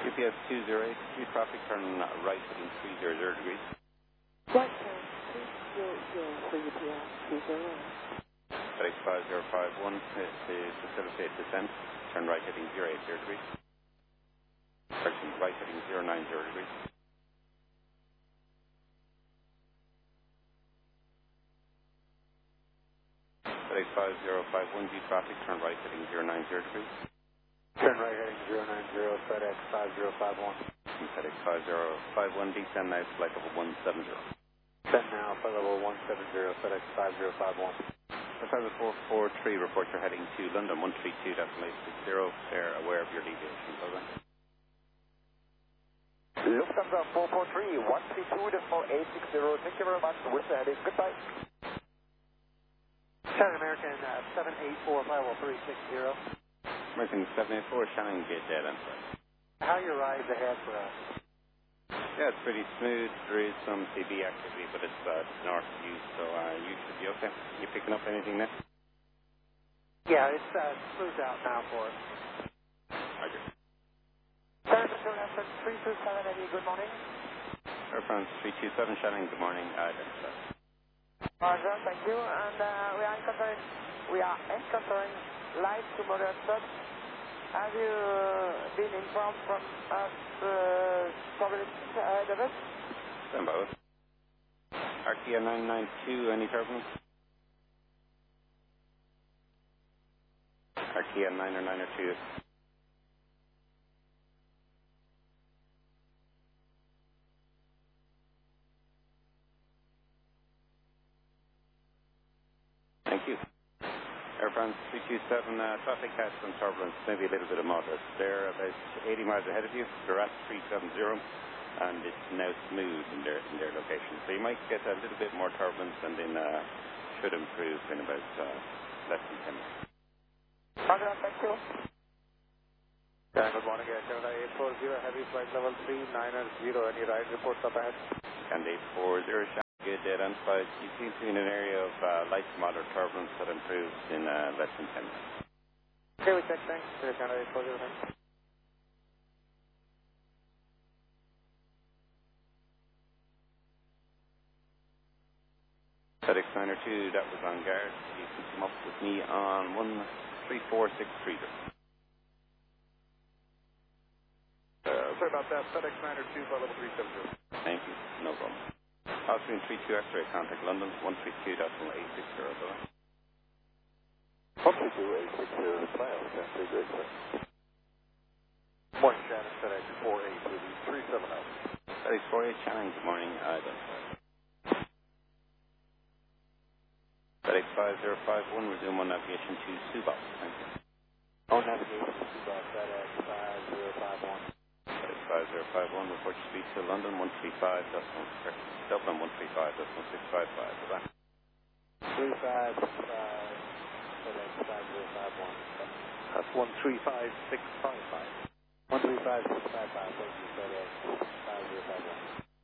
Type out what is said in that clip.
UPS 2083 traffic turn right heading 300 degrees. Right turn 300 for UPS 208. FedEx 5051 to facilitate descent, turn right heading 080 degrees. Correction, right heading 090 degrees. FedEx 5051 G traffic, turn right heading 090 degrees. Turn right heading 090, FedEx 5051. FedEx 5051 descend now, flight level 170. Descend now, flight level 170, FedEx 5051. Hotel 443, report you're heading to London 132.860. They're aware of your deviation, over. Lufthansa 443, 132.860. Thank you very much. With the heading. Goodbye. Shannon American 784-50360. American 784, Shannon Gate dead on. How are your rides ahead for us? Yeah, it's pretty smooth. There is some CB activity, but it's north of you, so you should be okay. You picking up anything there? Yeah, it's smoothed out now for us. Roger. Air France 327, Eddie, good morning. Air France 327, Shannon, good morning. Roger, thank you. And we are encountering light to moderate surge. Have you been informed from us turbulence ahead of us? Stand by. Arkia 992, any turbulence? Arkia 9 or 9 or 2. Thank you. Air France 327, traffic has some turbulence, maybe a little bit of moderate. They're about 80 miles ahead of you. They're at 370, and it's now smooth in their location. So you might get a little bit more turbulence, and then should improve in about less than 10 minutes. Roger, thank you. Yeah, good morning, Air Canada 840, heavy flight level 390. Any ride reports up ahead? Canada 840, good dead on 5. You seem to be in an area of light to moderate turbulence that improves in less than 10 minutes. Okay, we check, thanks. Air Canada 840, thanks. FedEx 902, that was on guard. You can come up with me on 134630. Sorry about that. FedEx 902, flight level 370. Thank you. No problem. Austrian 32 X-ray, contact London 132.860. 132.860, file, very good, sir. Morning, Shannon, FedEx 48 with 370. FedEx 48, Shannon, good morning. FedEx 5051, resume on navigation to Subop. Thank you. On navigation to Subop, FedEx 5051. FedEx 5051, report your speed to London 135, Dublin 135, 1655. Over. 355, FedEx 5051. That's 135655. 135655, thank you, FedEx 5051.